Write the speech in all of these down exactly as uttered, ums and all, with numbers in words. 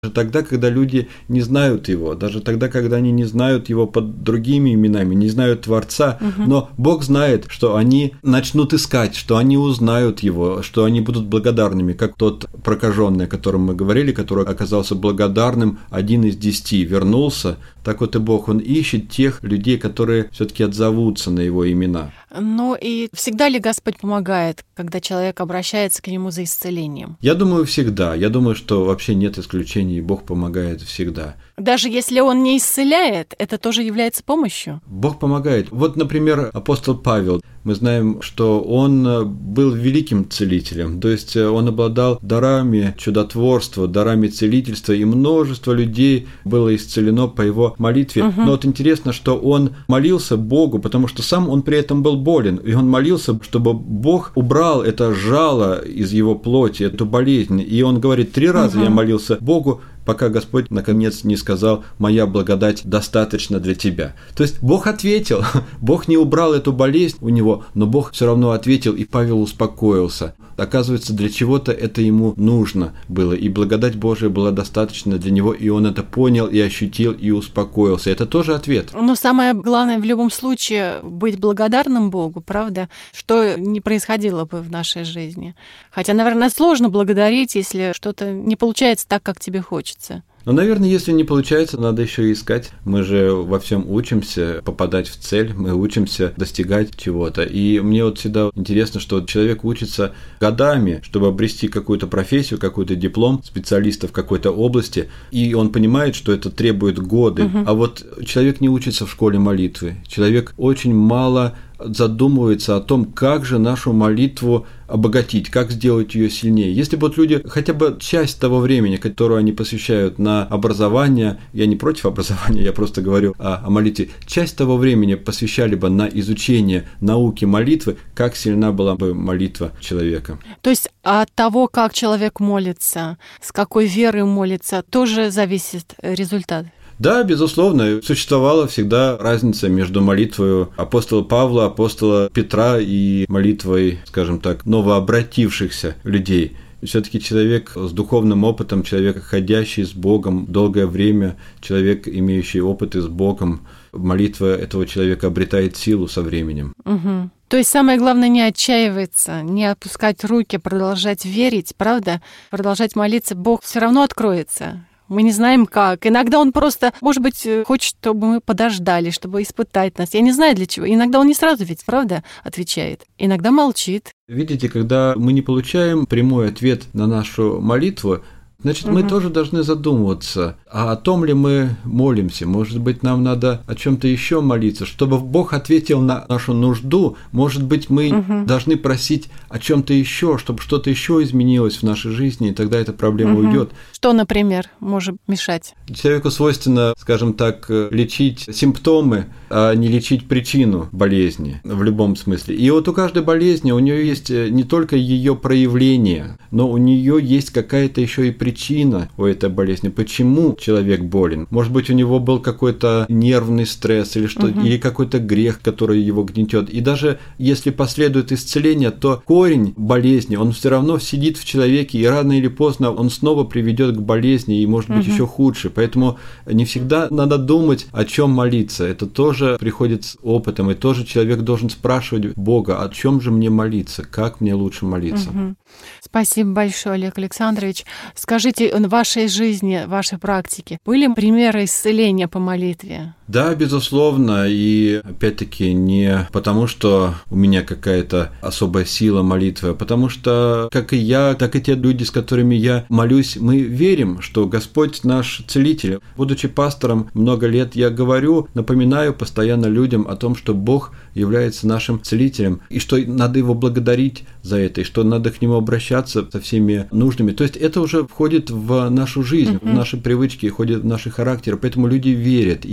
Даже тогда, когда люди не знают Его, даже тогда, когда они не знают Его под другими именами, не знают Творца, угу. но Бог знает, что они начнут искать, что они узнают Его, что они будут благодарными, как тот прокаженный, о котором мы говорили, который оказался благодарным, один из десяти вернулся. Так вот и Бог, Он ищет тех людей, которые все-таки отзовутся на Его имена. Ну и всегда ли Господь помогает, когда человек обращается к Нему за исцелением? Я думаю, всегда. Я думаю, что вообще нет исключений, и Бог помогает всегда. Даже если Он не исцеляет, это тоже является помощью? Бог помогает. Вот, например, апостол Павел. Мы знаем, что он был великим целителем, то есть он обладал дарами чудотворства, дарами целительства, и множество людей было исцелено по его молитве. Угу. Но вот интересно, что он молился Богу, потому что сам он при этом был болен, и он молился, чтобы Бог убрал это жало из его плоти, эту болезнь. И он говорит, три раза угу. я молился Богу, пока Господь наконец не сказал: «Моя благодать достаточно для тебя». То есть Бог ответил, Бог не убрал эту болезнь у него, но Бог все равно ответил, и Павел успокоился. Оказывается, для чего-то это ему нужно было, и благодать Божия была достаточно для него, и он это понял, и ощутил, и успокоился. Это тоже ответ. Но самое главное в любом случае быть благодарным Богу, правда, что не происходило бы в нашей жизни. Хотя, наверное, сложно благодарить, если что-то не получается так, как тебе хочется. Но, наверное, если не получается, надо еще искать. Мы же во всем учимся попадать в цель, мы учимся достигать чего-то. И мне вот всегда интересно, что человек учится годами, чтобы обрести какую-то профессию, какой-то диплом специалиста в какой-то области, и он понимает, что это требует годы. Угу. А вот человек не учится в школе молитвы. Человек очень мало задумывается о том, как же нашу молитву обогатить, как сделать ее сильнее. Если бы вот люди хотя бы часть того времени, которое они посвящают на образование, я не против образования, я просто говорю о, о молитве, часть того времени посвящали бы на изучение науки молитвы, как сильна была бы молитва человека. То есть от того, как человек молится, с какой верой молится, тоже зависит результат? Да, безусловно, существовала всегда разница между молитвой апостола Павла, апостола Петра и молитвой, скажем так, новообратившихся людей. Все-таки человек с духовным опытом, человек, ходящий с Богом долгое время, человек, имеющий опыты с Богом, молитва этого человека обретает силу со временем. Угу. То есть самое главное не отчаиваться, не опускать руки, продолжать верить, правда? Продолжать молиться, Бог все равно откроется. Мы не знаем как. Иногда Он просто, может быть, хочет, чтобы мы подождали, чтобы испытать нас. Я не знаю для чего. Иногда Он не сразу ведь, правда, отвечает. Иногда молчит. Видите, когда мы не получаем прямой ответ на нашу молитву, значит, угу. мы тоже должны задумываться, а о том ли мы молимся. Может быть, нам надо о чем-то еще молиться, чтобы Бог ответил на нашу нужду. Может быть, мы угу. должны просить о чем-то еще, чтобы что-то еще изменилось в нашей жизни, и тогда эта проблема угу. уйдет. Что, например, может мешать? Человеку свойственно, скажем так, лечить симптомы, а не лечить причину болезни в любом смысле. И вот у каждой болезни у нее есть не только ее проявление, но у нее есть какая-то еще и причина у этой болезни. Почему человек болен? Может быть, у него был какой-то нервный стресс или что, угу. или какой-то грех, который его гнетет. И даже если последует исцеление, то корень болезни, он все равно сидит в человеке, и рано или поздно он снова приведет к болезни, и может быть угу. еще худше. Поэтому не всегда надо думать, о чем молиться. Это тоже приходит с опытом, и тоже человек должен спрашивать Бога, о чем же мне молиться, как мне лучше молиться. Угу. Спасибо большое, Олег Александрович. Скажите, в вашей жизни, в вашей практике были примеры исцеления по молитве? Да, безусловно, и опять-таки не потому, что у меня какая-то особая сила молитвы, а потому что, как и я, так и те люди, с которыми я молюсь, мы верим, что Господь наш целитель. Будучи пастором много лет, я говорю, напоминаю постоянно людям о том, что Бог является нашим целителем, и что надо Его благодарить за это, и что надо к Нему обращаться со всеми нужными. То есть это уже входит в нашу жизнь, mm-hmm. в наши привычки, входит в наши характеры, поэтому люди верят. И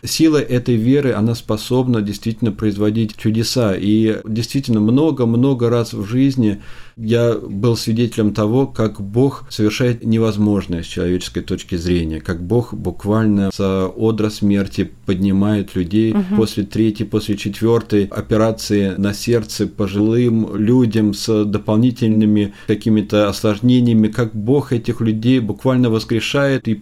сила этой веры, она способна действительно производить чудеса. И действительно много-много раз в жизни я был свидетелем того, как Бог совершает невозможное с человеческой точки зрения, как Бог буквально с одра смерти поднимает людей угу. после третьей, после четвертой операции на сердце пожилым людям с дополнительными какими-то осложнениями, как Бог этих людей буквально воскрешает и